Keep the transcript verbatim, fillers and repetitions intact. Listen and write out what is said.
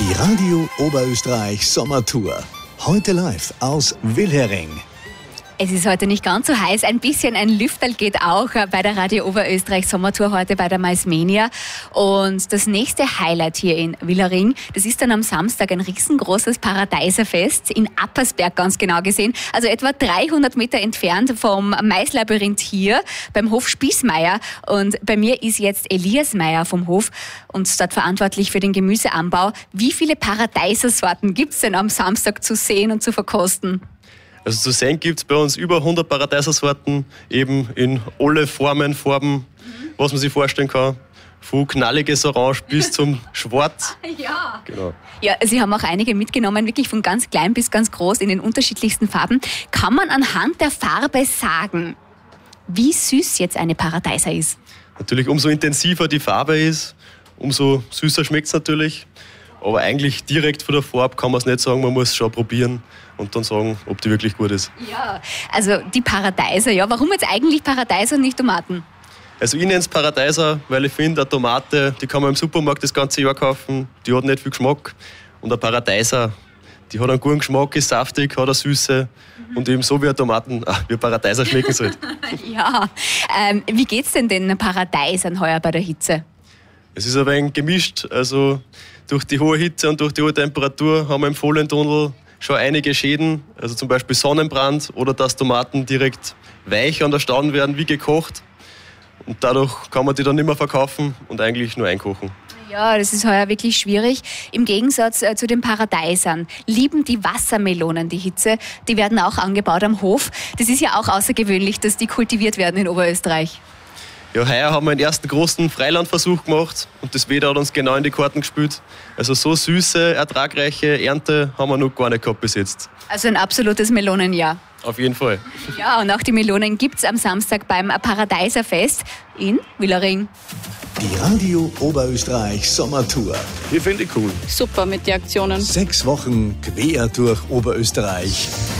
Die Radio Oberösterreich Sommertour. Heute live aus Wilhering. Es ist heute nicht ganz so heiß, ein bisschen ein Lüfterl geht auch bei der Radio Oberösterreich Sommertour heute bei der Maismania. Und das nächste Highlight hier in Wilhering, das ist dann am Samstag ein riesengroßes Paradeiserfest in Appersberg ganz genau gesehen. Also etwa dreihundert Meter entfernt vom Maislabyrinth hier beim Hof Spießmeier. Und bei mir ist jetzt Elias Meier vom Hof und dort verantwortlich für den Gemüseanbau. Wie viele Paradeisersorten gibt es denn am Samstag zu sehen und zu verkosten? Also zu sehen gibt es bei uns über hundert Paradeisersorten, eben in alle Formen, Farben, was man sich vorstellen kann. Von knalliges Orange bis zum Schwarz. Ja. Genau. Ja, Sie haben auch einige mitgenommen, wirklich von ganz klein bis ganz groß in den unterschiedlichsten Farben. Kann man anhand der Farbe sagen, wie süß jetzt eine Paradeiser ist? Natürlich, umso intensiver die Farbe ist, umso süßer schmeckt es natürlich. Aber eigentlich direkt von der Farbe kann man es nicht sagen, man muss es schon probieren und dann sagen, ob die wirklich gut ist. Ja, also die Paradeiser, ja, warum jetzt eigentlich Paradeiser und nicht Tomaten? Also ich nenne es Paradeiser, weil ich finde, eine Tomate, die kann man im Supermarkt das ganze Jahr kaufen, die hat nicht viel Geschmack. Und eine Paradeiser, die hat einen guten Geschmack, ist saftig, hat eine Süße mhm. und eben so wie eine Tomaten, ah, wie ein Paradeiser schmecken sollte. Ja, ähm, wie geht's denn den Paradeisern heuer bei der Hitze? Es ist ein wenig gemischt, also durch die hohe Hitze und durch die hohe Temperatur haben wir im Folientunnel schon einige Schäden, also zum Beispiel Sonnenbrand oder dass Tomaten direkt weich an der Staude werden, wie gekocht. Und dadurch kann man die dann nicht mehr verkaufen und eigentlich nur einkochen. Ja, das ist heuer wirklich schwierig. Im Gegensatz äh, zu den Paradeisern lieben die Wassermelonen die Hitze. Die werden auch angebaut am Hof. Das ist ja auch außergewöhnlich, dass die kultiviert werden in Oberösterreich. Ja, heuer haben wir einen ersten großen Freilandversuch gemacht und das Wetter hat uns genau in die Karten gespielt. Also so süße, ertragreiche Ernte haben wir noch gar nicht gehabt bis jetzt. Also ein absolutes Melonenjahr. Auf jeden Fall. Ja, und auch die Melonen gibt es am Samstag beim Paradeiserfest in Wilhering. Die Radio Oberösterreich Sommertour. Ich finde ich cool. Super mit den Aktionen. Sechs Wochen quer durch Oberösterreich.